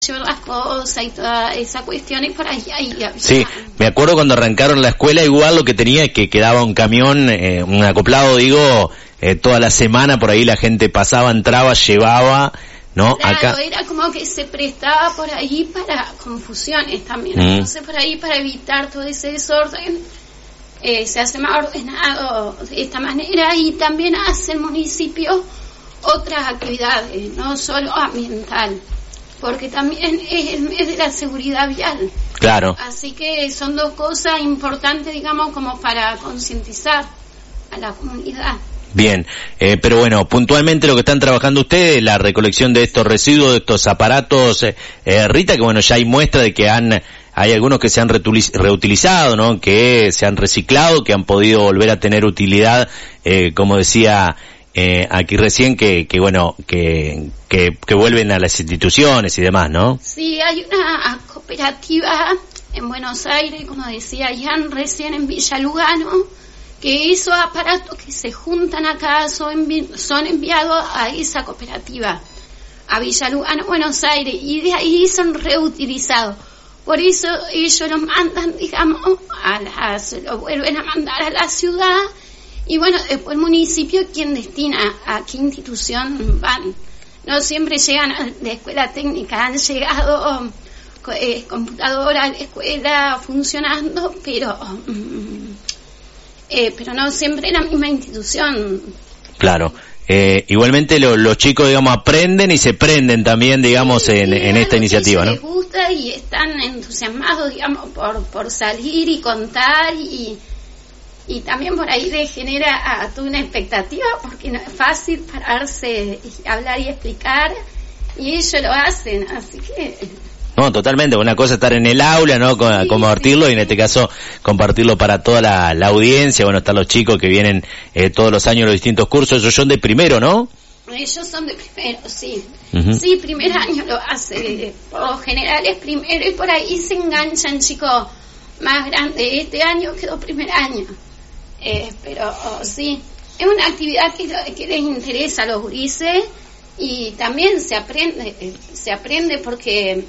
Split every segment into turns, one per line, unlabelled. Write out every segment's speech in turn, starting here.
llevar las cosas y toda esa cuestión, y por ahí
sí, me acuerdo cuando arrancaron la escuela, igual lo que tenía es que quedaba un camión, un acoplado, toda la semana por ahí la gente pasaba, entraba, llevaba, ¿no?
Claro,
acá
era como que se prestaba por ahí para confusiones también, entonces por ahí para evitar todo ese desorden se hace más ordenado de esta manera, y también hace el municipio otras actividades, no solo ambiental, porque también es el mes de la seguridad vial.
Claro.
Así que son dos cosas importantes, digamos, como para concientizar a la comunidad.
Bien, pero bueno, puntualmente lo que están trabajando ustedes, la recolección de estos residuos, de estos aparatos, Rita, que bueno, ya hay muestra de que hay algunos que se han reutilizado, ¿no? Que se han reciclado, que han podido volver a tener utilidad, como decía aquí recién, que vuelven a las instituciones y demás, ¿no?
Sí, hay una cooperativa en Buenos Aires, como decía Jan recién, en Villa Lugano, que esos aparatos que se juntan acá son enviados a esa cooperativa, a Villa Lugano, Buenos Aires, y de ahí son reutilizados. Por eso ellos lo mandan, digamos, lo vuelven a mandar a la ciudad, y bueno, después el municipio quien destina a qué institución van. No siempre llegan a la escuela técnica, han llegado computadoras a la escuela funcionando, pero no siempre en la misma institución.
Claro. Igualmente los chicos, digamos, aprenden y se prenden también, digamos, en esta iniciativa, ¿no?
Les gusta y están entusiasmados, digamos, por salir y contar, y también por ahí les genera toda una expectativa, porque no es fácil pararse y hablar y explicar, y ellos lo hacen, así que...
No, totalmente, una cosa es estar en el aula, ¿no? Compartirlo, y en este caso compartirlo para toda la audiencia. Bueno, están los chicos que vienen todos los años a los distintos cursos. Ellos son de primero, ¿no?
Ellos son de primero, sí.
Uh-huh.
Sí, primer año lo hace, por lo general es primero, y por ahí se enganchan chicos más grandes. Este año quedó primer año, pero sí, es una actividad que les interesa a los gurises, y también se aprende porque...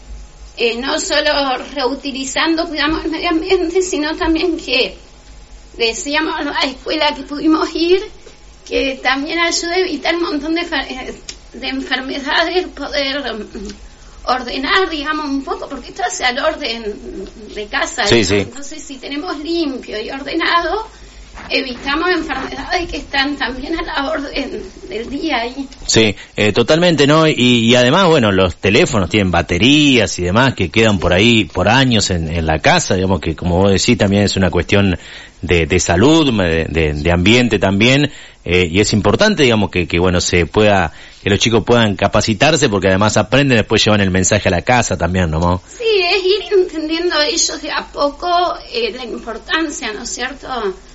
no solo reutilizando, cuidamos el medio ambiente, sino también que decíamos a la escuela que pudimos ir, que también ayuda a evitar un montón de enfermedades, poder ordenar, digamos, un poco, porque esto hace al orden de casa.
Sí, sí.
Entonces, si tenemos limpio y ordenado, evitamos enfermedades que están también a la orden del día ahí.
Sí, totalmente, ¿no? Y además, bueno, los teléfonos tienen baterías y demás que quedan por ahí por años en la casa, digamos que, como vos decís, también es una cuestión de salud, de ambiente también, y es importante, digamos, que bueno, que los chicos puedan capacitarse, porque además aprenden, después llevan el mensaje a la casa también, ¿no?
Sí, es ir entendiendo ellos de a poco la importancia, ¿no es cierto?,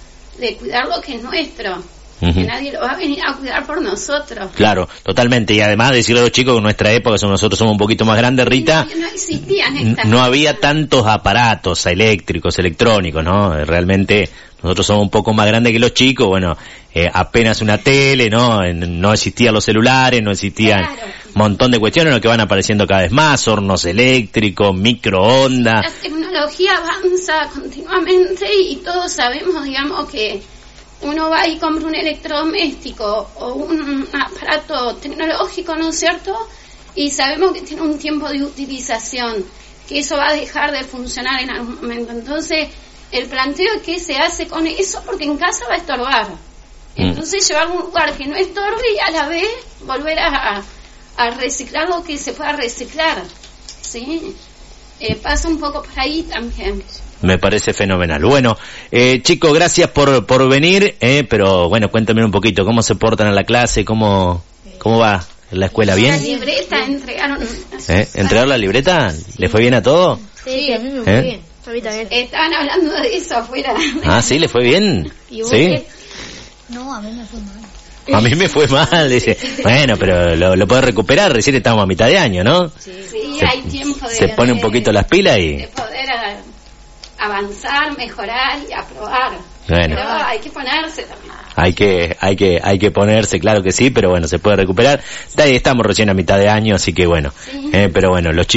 de cuidar lo que es nuestro, uh-huh, que nadie lo va a venir a cuidar por nosotros.
Claro, totalmente, y además decirle a los chicos que en nuestra época, nosotros somos un poquito más grandes, Rita,
no existían
no había tantos aparatos eléctricos, electrónicos, ¿no? Realmente nosotros somos un poco más grandes que los chicos, bueno, apenas una tele, ¿no? No existían los celulares, no existían un montón de cuestiones, ¿no?, que van apareciendo cada vez más, hornos eléctricos, microondas.
La tecnología avanza continuamente, y todos sabemos, digamos, que uno va y compra un electrodoméstico o un aparato tecnológico, ¿no es cierto?, y sabemos que tiene un tiempo de utilización, que eso va a dejar de funcionar en algún momento. Entonces, el planteo es qué se hace con eso, porque en casa va a estorbar. Entonces, llevar a un lugar que no estorbe, y a la vez volver a reciclar lo que se pueda reciclar, ¿sí? Pasa un poco por ahí también.
Me parece fenomenal. Bueno, chicos, gracias por venir, pero bueno, cuéntame un poquito, ¿cómo se portan en la clase? ¿Cómo va en la escuela? ¿Bien?
La libreta entregaron.
¿Entregaron la libreta? ¿Le fue bien a todo?
Sí, a mí me fue bien. A mí también.
Estaban hablando de eso afuera.
Ah, ¿sí? ¿Le fue bien?
¿Y vos?
¿Sí?
No, a mí me fue mal.
A mí me fue mal, dice. Bueno, pero lo podés recuperar, recién estamos a mitad de año, ¿no?
Sí, hay tiempo
se pone un poquito las pilas y...
de poder avanzar, mejorar y aprobar.
Bueno.
Pero hay que ponerse también.
hay que ponerse, claro que sí, pero bueno, se puede recuperar. Estamos recién a mitad de año, así que bueno, pero bueno, los chicos